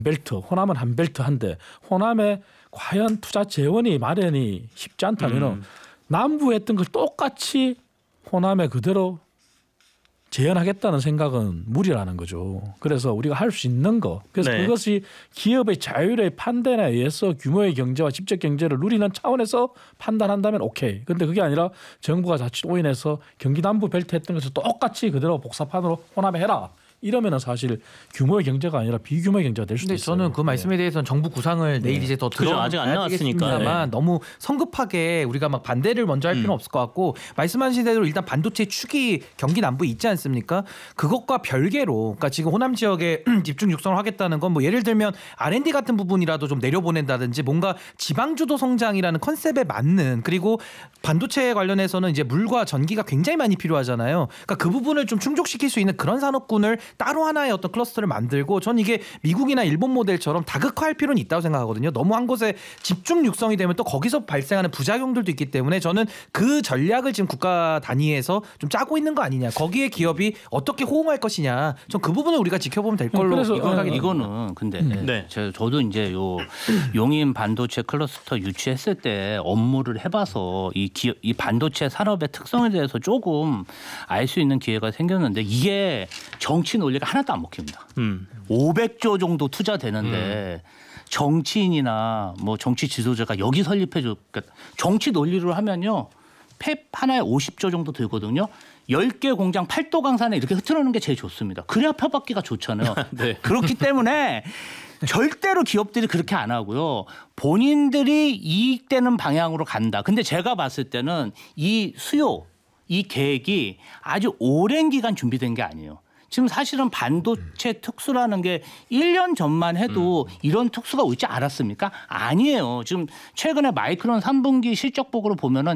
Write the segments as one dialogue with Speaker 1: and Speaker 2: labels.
Speaker 1: 벨트, 호남은 한 벨트 한데 호남에 과연 투자 재원이 마련이 쉽지 않다면 남부에 했던 걸 똑같이 호남에 그대로 재현하겠다는 생각은 무리라는 거죠. 그래서 우리가 할 수 있는 거. 그래서
Speaker 2: 네.
Speaker 1: 그것이 기업의 자율의 판단에 의해서 규모의 경제와 직접 경제를 누리는 차원에서 판단한다면 오케이. 그런데 그게 아니라 정부가 자칫 오인해서 경기 남부 벨트 했던 것을 똑같이 그대로 복사판으로 호남에 해라. 이러면은 사실 규모의 경제가 아니라 비규모의 경제가 될 수도
Speaker 3: 근데
Speaker 1: 있어요.
Speaker 3: 저는 그 말씀에 대해서는 정부 구상을 내일 이제 더
Speaker 2: 그죠. 아직 안 나왔으니까.
Speaker 3: 만 너무 성급하게 우리가 막 반대를 먼저 할 필요는 없을 것 같고 말씀하신 대로 일단 반도체 축이 경기 남부에 있지 않습니까? 그것과 별개로 그러니까 지금 호남 지역에 집중 육성을 하겠다는 건 뭐 예를 들면 R&D 같은 부분이라도 좀 내려보낸다든지 뭔가 지방 주도 성장이라는 컨셉에 맞는 그리고 반도체 관련해서는 이제 물과 전기가 굉장히 많이 필요하잖아요. 그러니까 그 부분을 좀 충족시킬 수 있는 그런 산업군을 따로 하나의 어떤 클러스터를 만들고 전 이게 미국이나 일본 모델처럼 다극화할 필요는 있다고 생각하거든요. 너무 한 곳에 집중 육성이 되면 또 거기서 발생하는 부작용들도 있기 때문에 저는 그 전략을 지금 국가 단위에서 좀 짜고 있는 거 아니냐. 거기에 기업이 어떻게 호응할 것이냐. 전 그 부분을 우리가 지켜보면 될 걸로
Speaker 1: 그래서
Speaker 3: 생각이
Speaker 4: 이거는 근데
Speaker 2: 네.
Speaker 4: 저도 이제 요 용인 반도체 클러스터 유치했을 때 업무를 해봐서 이 반도체 산업의 특성에 대해서 조금 알 수 있는 기회가 생겼는데 이게 정치 논리가 하나도 안 먹힙니다. 500조 정도 투자되는데 정치인이나 뭐 정치 지도자가 여기 설립해줘. 그러니까 정치 논리로 하면요. 펩 하나에 50조 정도 들거든요. 10개 공장 8도 강산에 이렇게 흐트러놓는 게 제일 좋습니다. 그래야 펴받기가 좋잖아요.
Speaker 2: 네.
Speaker 4: 그렇기 때문에 절대로 기업들이 그렇게 안 하고요. 본인들이 이익되는 방향으로 간다. 근데 제가 봤을 때는 이 수요, 이 계획이 아주 오랜 기간 준비된 게 아니에요. 지금 사실은 반도체 특수라는 게 1년 전만 해도 이런 특수가 있지 않았습니까? 아니에요. 지금 최근에 마이크론 3분기 실적 보고를 보면은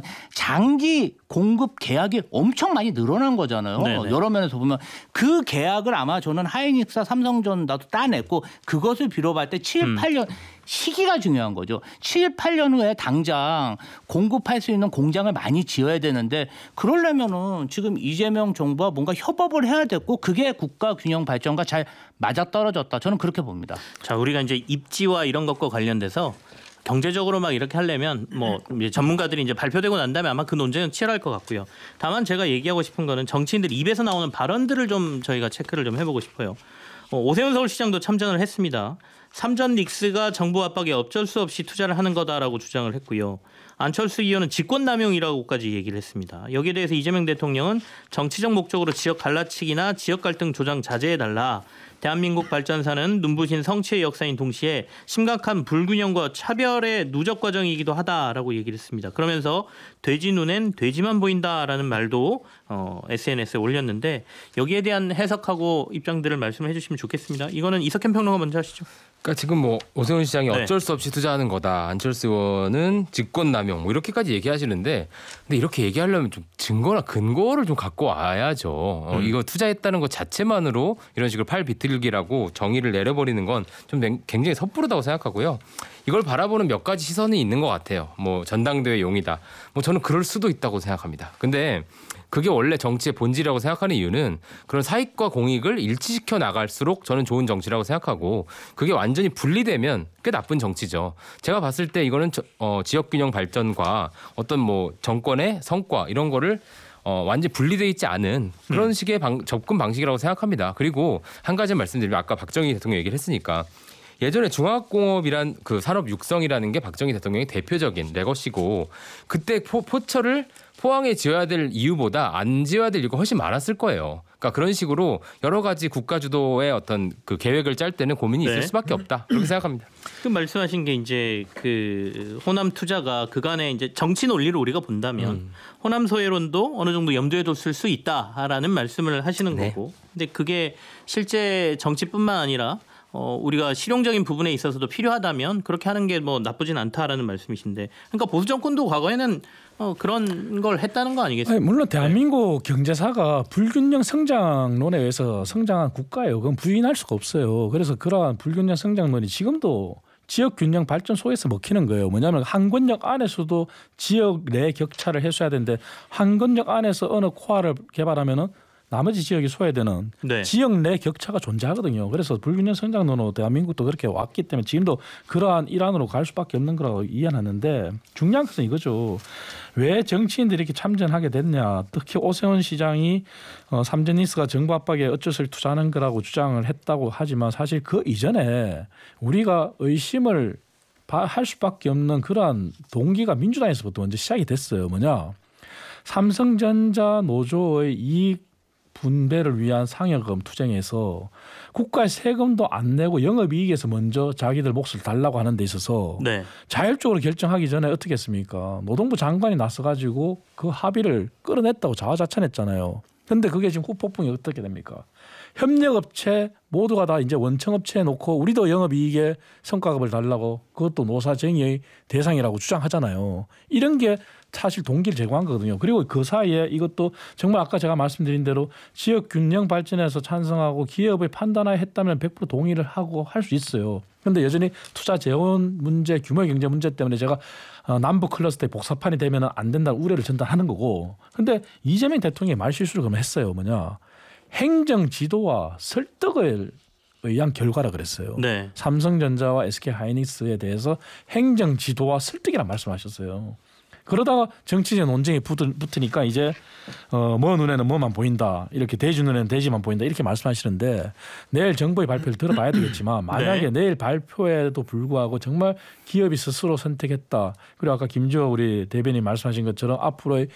Speaker 4: 장기 공급 계약이 엄청 많이 늘어난 거잖아요.
Speaker 2: 네네.
Speaker 4: 여러 면에서 보면 그 계약을 아마 저는 하이닉스와 삼성전 나도 따냈고 그것을 비롯할 때 7, 8년 시기가 중요한 거죠. 7, 8년 후에 당장 공급할 수 있는 공장을 많이 지어야 되는데 그러려면은 지금 이재명 정부와 뭔가 협업을 해야 됐고 그게 국가 균형 발전과 잘 맞아떨어졌다. 저는 그렇게 봅니다.
Speaker 2: 자, 우리가 이제 입지와 이런 것과 관련돼서 경제적으로 막 이렇게 하려면 뭐 이제 전문가들이 이제 발표되고 난 다음에 아마 그 논쟁은 치열할 것 같고요. 다만 제가 얘기하고 싶은 거는 정치인들 입에서 나오는 발언들을 좀 저희가 체크를 좀 해보고 싶어요. 오세훈 서울시장도 참전을 했습니다. 삼전 닉스가 정부 압박에 어쩔 수 없이 투자를 하는 거다라고 주장을 했고요. 안철수 의원은 직권남용이라고까지 얘기를 했습니다. 여기에 대해서 이재명 대통령은 정치적 목적으로 지역 갈라치기나 지역 갈등 조장 자제해달라. 대한민국 발전사는 눈부신 성취의 역사인 동시에 심각한 불균형과 차별의 누적 과정이기도 하다라고 얘기를 했습니다. 그러면서 돼지 눈엔 돼지만 보인다라는 말도 SNS에 올렸는데 여기에 대한 해석하고 입장들을 말씀을 해주시면 좋겠습니다. 이거는 이석현 평론가 먼저 하시죠.
Speaker 5: 그러니까 지금 뭐 오세훈 시장이
Speaker 2: 네.
Speaker 5: 어쩔 수 없이 투자하는 거다. 안철수 의원은 직권남용 뭐 이렇게까지 얘기하시는데 근데 이렇게 얘기하려면 좀 증거나 근거를 좀 갖고 와야죠. 이거 투자했다는 것 자체만으로 이런 식으로 팔 비틀기라고 정의를 내려버리는 건 좀 굉장히 섣부르다고 생각하고요. 이걸 바라보는 몇 가지 시선이 있는 것 같아요. 뭐 전당대회 용이다. 뭐 저는 그럴 수도 있다고 생각합니다. 근데 그게 원래 정치의 본질이라고 생각하는 이유는 그런 사익과 공익을 일치시켜 나갈수록 저는 좋은 정치라고 생각하고 그게 완전히 분리되면 꽤 나쁜 정치죠. 제가 봤을 때 이거는 지역균형 발전과 어떤 뭐 정권의 성과 이런 거를 완전히 분리되어 있지 않은 그런 식의 접근 방식이라고 생각합니다. 그리고 한 가지 말씀드리면 아까 박정희 대통령 얘기를 했으니까 예전에 중화학공업이란 그 산업 육성이라는 게 박정희 대통령의 대표적인 레거시고 그때 포철을 포항에 지어야 될 이유보다 안 지어야 될 이유가 훨씬 많았을 거예요. 그러니까 그런 식으로 여러 가지 국가 주도의 어떤 그 계획을 짤 때는 고민이 있을 수밖에 없다. 그렇게 생각합니다.
Speaker 2: 그 말씀하신 게 이제 그 호남 투자가 그간의 이제 정치 논리를 우리가 본다면 호남 소외론도 어느 정도 염두에 뒀을 수 있다라는 말씀을 하시는 거고. 근데 그게 실제 정치뿐만 아니라 우리가 실용적인 부분에 있어서도 필요하다면 그렇게 하는 게 뭐 나쁘진 않다라는 말씀이신데, 그러니까 보수 정권도 과거에는 그런 걸 했다는 거 아니겠습니까?
Speaker 1: 아니, 물론 대한민국 경제사가 불균형 성장론에 의해서 성장한 국가예요. 그건 부인할 수가 없어요. 그래서 그러한 불균형 성장론이 지금도 지역균형 발전 속에서 먹히는 거예요. 뭐냐면 한 권역 안에서도 지역 내 격차를 해소해야 되는데 한 권역 안에서 어느 코어를 개발하면은 나머지 지역이 소외되는
Speaker 2: 네.
Speaker 1: 지역 내 격차가 존재하거든요. 그래서 불균형 성장론으로 대한민국도 그렇게 왔기 때문에 지금도 그러한 일환으로 갈 수밖에 없는 거라고 이해하는데 중요한 것은 이거죠. 왜 정치인들이 이렇게 참전하게 됐냐. 특히 오세훈 시장이 삼전리스가 정부 압박에 어쩔 투자하는 거라고 주장을 했다고 하지만 사실 그 이전에 우리가 의심을 할 수밖에 없는 그러한 동기가 민주당에서부터 먼저 시작이 됐어요. 뭐냐. 삼성전자 노조의 이익 분배를 위한 상여금 투쟁에서 국가에 세금도 안 내고 영업이익에서 먼저 자기들 몫을 달라고 하는 데 있어서
Speaker 2: 네.
Speaker 1: 자율적으로 결정하기 전에 어떻게 했습니까? 노동부 장관이 나서가지고 그 합의를 끌어냈다고 자화자찬했잖아요. 그런데 그게 지금 후폭풍이 어떻게 됩니까? 협력업체 모두가 다 이제 원청업체에 놓고 우리도 영업이익에 성과급을 달라고 그것도 노사정의의 대상이라고 주장하잖아요. 이런 게 사실 동기를 제공한 거거든요. 그리고 그 사이에 이것도 정말 아까 제가 말씀드린 대로 지역 균형 발전에서 찬성하고 기업의 판단하에 했다면 100% 동의를 하고 할 수 있어요. 그런데 여전히 투자 재원 문제, 규모 경제 문제 때문에 제가 남북 클러스터의 복사판이 되면 안 된다는 우려를 전달하는 거고. 그런데 이재명 대통령이 말실수를 그러면 했어요. 뭐냐. 행정 지도와 설득을 의한 결과라 그랬어요.
Speaker 2: 네.
Speaker 1: 삼성전자와 SK하이닉스에 대해서 행정 지도와 설득이란 말씀하셨어요. 그러다가 정치적 논쟁이 붙으니까 이제 뭐 눈에는 뭐만 보인다. 이렇게 대주 눈에는 대지만 보인다. 이렇게 말씀하시는데 내일 정부의 발표를 들어봐야 되겠지만 만약에 내일 발표에도 불구하고 정말 기업이 스스로 선택했다. 그리고 아까 김주호 우리 대변인 말씀하신 것처럼 앞으로의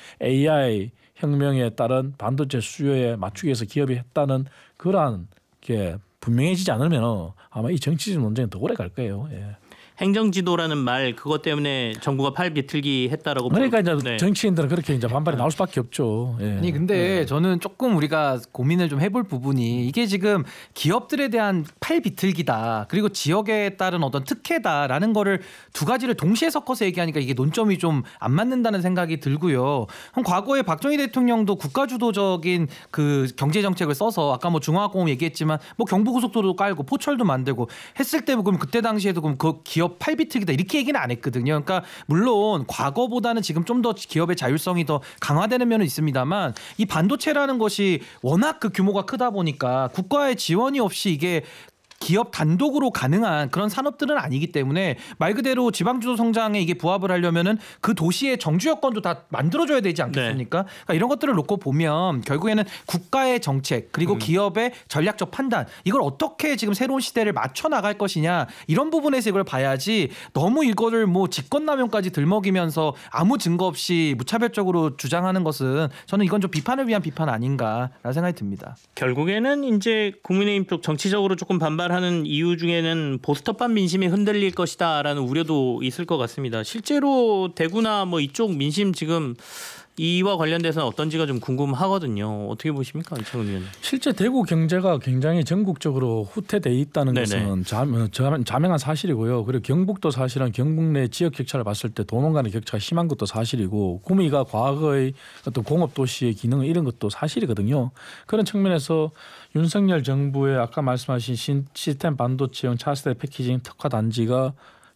Speaker 1: AI 혁명에 따른 반도체 수요에 맞추기 위해서 기업이 했다는 그러한 게 분명해지지 않으면 아마 이 정치적 논쟁은 더 오래 갈 거예요. 예.
Speaker 2: 행정지도라는 말 그것 때문에 정부가 팔 비틀기 했다라고.
Speaker 1: 그러니까 이제
Speaker 2: 네.
Speaker 1: 정치인들은 그렇게 이제 반발이 나올 수밖에 없죠. 예.
Speaker 3: 아니 근데 저는 조금 우리가 고민을 좀 해볼 부분이 이게 지금 기업들에 대한 팔 비틀기다 그리고 지역에 따른 어떤 특혜다라는 거를 두 가지를 동시에 섞어서 얘기하니까 이게 논점이 좀 안 맞는다는 생각이 들고요. 그럼 과거에 박정희 대통령도 국가주도적인 그 경제 정책을 써서 아까 뭐 중화공업 얘기했지만 뭐 경부고속도로도 깔고 포철도 만들고 했을 때 그럼 그때 당시에도 그럼 그 기업 팔비틀기다 이렇게 얘기는 안 했거든요. 그러니까 물론 과거보다는 지금 좀 더 기업의 자율성이 더 강화되는 면은 있습니다만 이 반도체라는 것이 워낙 그 규모가 크다 보니까 국가의 지원이 없이 이게 기업 단독으로 가능한 그런 산업들은 아니기 때문에 말 그대로 지방주도 성장에 이게 부합을 하려면은 그 도시의 정주 여건도 다 만들어줘야 되지 않겠습니까? 그러니까 이런 것들을 놓고 보면 결국에는 국가의 정책 그리고 기업의 전략적 판단 이걸 어떻게 지금 새로운 시대를 맞춰 나갈 것이냐 이런 부분에서 이걸 봐야지 너무 이거를 뭐 직권남용까지 들먹이면서 아무 증거 없이 무차별적으로 주장하는 것은 저는 이건 좀 비판을 위한 비판 아닌가라는 생각이 듭니다.
Speaker 2: 결국에는 이제 국민의힘 쪽 정치적으로 조금 반발하는 이유 중에는 보스터판 민심이 흔들릴 것이다라는 우려도 있을 것 같습니다. 실제로 대구나 뭐 이쪽 민심 지금 이와 관련돼서는 어떤지가 좀 궁금하거든요. 어떻게 보십니까, 이창훈 의원님?
Speaker 1: 실제 대구 경제가 굉장히 전국적으로 후퇴돼 있다는 것은 자명한 사실이고요. 그리고 경북도 사실은 경북 내 지역 격차를 봤을 때 도농 간의 격차가 심한 것도 사실이고 구미가 과거의 어떤 공업 도시의 기능 이런 것도 사실이거든요. 그런 측면에서 윤석열 정부의 아까 말씀하신 시스템 반도체용 차세대 패키징 특화 단지가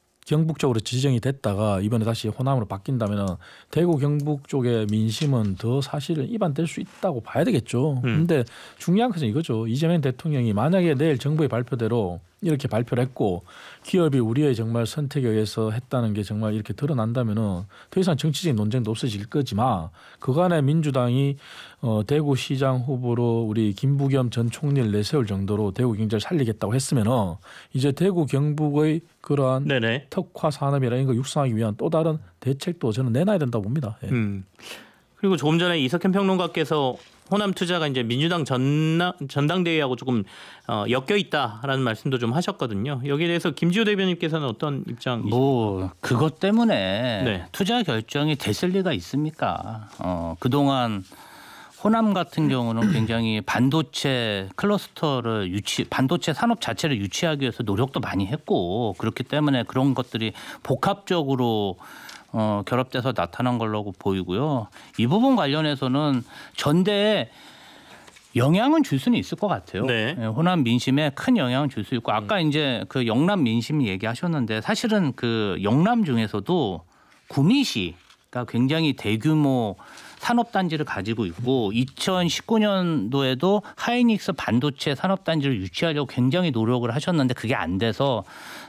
Speaker 1: 경북 쪽으로 지정이 됐다가 이번에 다시 호남으로 바뀐다면 대구 경북 쪽의 민심은 더 사실은 이반될 수 있다고 봐야 되겠죠. 그런데 중요한 것은 이거죠. 이재명 대통령이 만약에 내일 정부의 발표대로 이렇게 발표를 했고 기업이 우리의 정말 선택에 의해서 했다는 게 정말 이렇게 드러난다면은 더 이상 정치적인 논쟁도 없어질 거지만 그간에 민주당이 대구시장 후보로 우리 김부겸 전 총리를 내세울 정도로 대구 경제를 살리겠다고 했으면은 이제 대구 경북의 그러한 특화 산업이라는 걸 육성하기 위한 또 다른 대책도 저는 내놔야 된다고 봅니다. 예.
Speaker 2: 그리고 조금 전에 이석현 평론가께서 호남 투자가 이제 민주당 전당대회하고 조금 엮여 있다라는 말씀도 좀 하셨거든요. 여기에 대해서 김지호 대변인께서는 어떤 입장이십니까?
Speaker 4: 뭐 그것 때문에 투자 결정이 됐을 리가 있습니까? 그동안 호남 같은 경우는 굉장히 반도체 클러스터를 반도체 산업 자체를 유치하기 위해서 노력도 많이 했고 그렇기 때문에 그런 것들이 복합적으로 결합돼서 나타난 걸로 보이고요. 이 부분 관련해서는 전대에 영향은 줄 수는 있을 것 같아요. 호남 민심에 큰 영향을 줄 수 있고 아까 이제 그 영남 민심 얘기하셨는데 사실은 그 영남 중에서도 구미시가 굉장히 대규모 산업단지를 가지고 있고 2019년도에도 하이닉스 반도체 산업단지를 유치하려고 굉장히 노력을 하셨는데 그게 안 돼서